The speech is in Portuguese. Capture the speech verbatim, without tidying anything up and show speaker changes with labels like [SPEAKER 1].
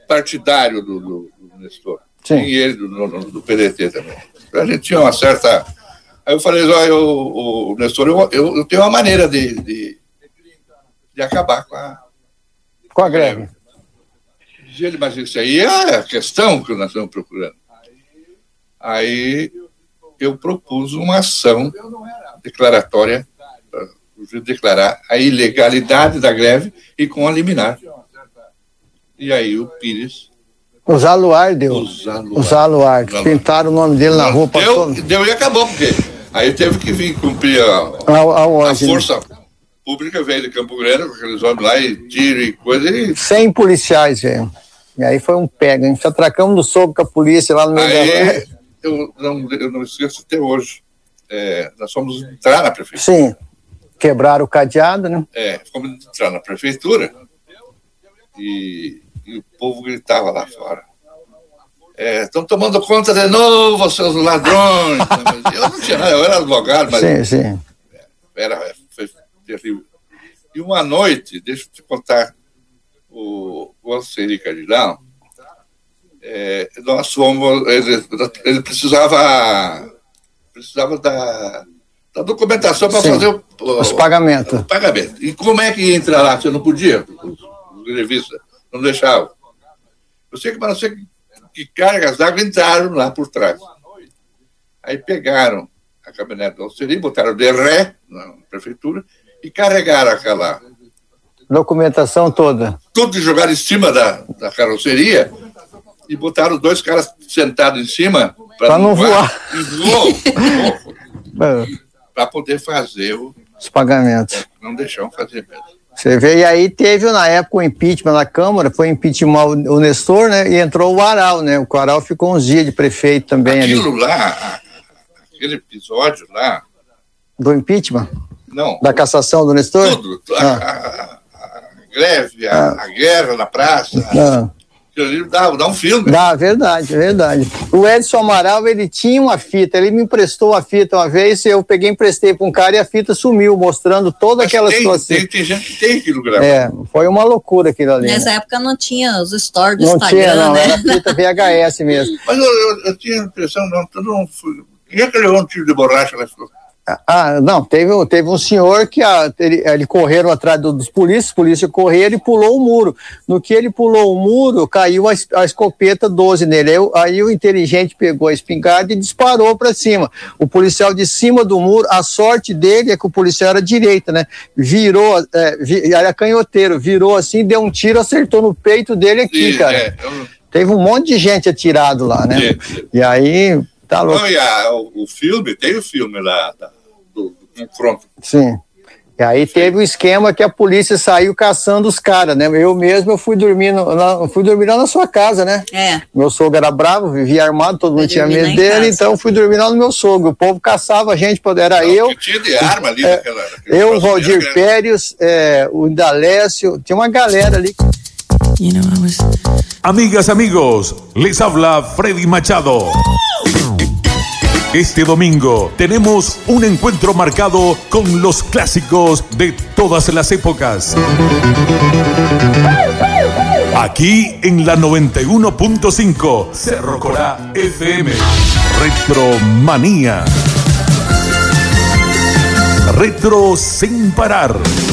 [SPEAKER 1] partidário do, do, do Nestor.
[SPEAKER 2] Sim.
[SPEAKER 1] E ele do, do, do P D T também. A gente tinha uma certa... Aí eu falei, olha, o Nestor, eu, eu, eu tenho uma maneira de, de, de acabar com a...
[SPEAKER 2] Com a greve.
[SPEAKER 1] E ele, mas isso aí é a questão que nós estamos procurando. Aí eu propus uma ação declaratória para declarar a ilegalidade da greve e com a liminar. E aí o Pires...
[SPEAKER 2] Os Aluard,
[SPEAKER 1] Os Aluard.
[SPEAKER 2] Os Aluard. Pintaram o nome dele na rua.
[SPEAKER 1] Deu,
[SPEAKER 2] todo...
[SPEAKER 1] deu e acabou, porque aí teve que vir cumprir a,
[SPEAKER 2] a, a,
[SPEAKER 1] a força pública, veio de Campo Grande, com aqueles homens lá e tiro e coisa. E...
[SPEAKER 2] cem policiais, velho. E aí foi um pega. A gente atracamos no soco com a polícia lá no meio
[SPEAKER 1] aí, da... Eu não, eu não esqueço até hoje. É, nós fomos entrar na prefeitura.
[SPEAKER 2] Sim. Quebraram o cadeado, né?
[SPEAKER 1] É, fomos entrar na prefeitura e, e o povo gritava lá fora. Estão é, tomando conta de novo, seus ladrões. Eu não tinha nada, eu era advogado, mas...
[SPEAKER 2] Sim, sim.
[SPEAKER 1] Era, foi terrível. E uma noite, deixa eu te contar, o, o Alceri Cadilhão, é, nós fomos, ele, ele precisava, precisava da, da documentação para fazer o, o,
[SPEAKER 2] os pagamentos.
[SPEAKER 1] O pagamento. E como é que entra lá? Você não podia? Os, os grevistas não deixavam. Eu sei que, mas não sei que, que cargas d'água entraram lá por trás. Aí pegaram a caminhonete do Alceri, botaram de ré na prefeitura e carregaram aquela...
[SPEAKER 2] documentação toda.
[SPEAKER 1] Tudo jogaram em cima da, da carroceria e botaram dois caras sentados em cima
[SPEAKER 2] para não voar.
[SPEAKER 1] E voou, voou para poder fazer o,
[SPEAKER 2] os pagamentos.
[SPEAKER 1] Não deixaram fazer mesmo.
[SPEAKER 2] Você vê, e aí teve na época o impeachment na Câmara, foi impeachment o Nestor, né? E entrou o Aral, né? O Aral ficou uns dias de prefeito também.
[SPEAKER 1] Aquilo
[SPEAKER 2] ali.
[SPEAKER 1] lá, aquele episódio lá.
[SPEAKER 2] Do impeachment?
[SPEAKER 1] Não.
[SPEAKER 2] Da cassação do Nestor?
[SPEAKER 1] Tudo. Ah. A, a, a greve, a, ah. a guerra na praça. Ah. Dá, dá um filme.
[SPEAKER 2] Dá, verdade, verdade. O Edson Amaral, ele tinha uma fita, ele me emprestou a fita uma vez, eu peguei, emprestei para um cara e a fita sumiu, mostrando toda Mas aquela
[SPEAKER 1] tem,
[SPEAKER 2] situação.
[SPEAKER 1] Tem, tem gente que tem aquilo gravado.
[SPEAKER 2] É, foi uma loucura aquilo ali.
[SPEAKER 3] Nessa né? época não tinha os stories do
[SPEAKER 2] não
[SPEAKER 3] Instagram,
[SPEAKER 2] tinha, não,
[SPEAKER 3] né?
[SPEAKER 2] Era fita V H S mesmo.
[SPEAKER 1] Mas eu, eu, eu tinha a impressão, não, eu não fui... Quem é que levou um tiro de borracha lá?
[SPEAKER 2] Ah, não, teve, teve um senhor que a, ele, ele correram atrás dos polícias, os polícias correram e pulou o muro. No que ele pulou o muro, caiu a, a escopeta doze nele. Aí, aí o inteligente pegou a espingarda e disparou para cima. O policial de cima do muro, a sorte dele é que o policial era direita, né? Virou, é, vi, era canhoteiro, virou assim, deu um tiro, acertou no peito dele aqui, Sim, cara. É, eu... Teve um monte de gente atirado lá, né? Sim. E aí... Tá louco.
[SPEAKER 1] Não, e a, o, o filme, tem o filme lá da, do, do confronto.
[SPEAKER 2] Sim. E aí Sim. teve o esquema que a polícia saiu caçando os caras, né? Eu mesmo eu fui dormir, no, na, fui dormir lá na sua casa, né?
[SPEAKER 3] É.
[SPEAKER 2] Meu sogro era bravo, vivia armado, todo mundo tinha medo dele, casa. Então fui dormir lá no meu sogro. O povo caçava a gente, era Não, eu.
[SPEAKER 1] Tinha de arma ali
[SPEAKER 2] é,
[SPEAKER 1] naquela.
[SPEAKER 2] Eu, o Valdir Pérez, é, o Indalécio, tinha uma galera ali.
[SPEAKER 4] You know, I was... Amigas, amigos, les habla Freddy Machado. Este domingo tenemos un encuentro marcado con los clásicos de todas las épocas. Aquí en la noventa y uno punto cinco Cerro Corá F M. Retromanía. Retro sin parar.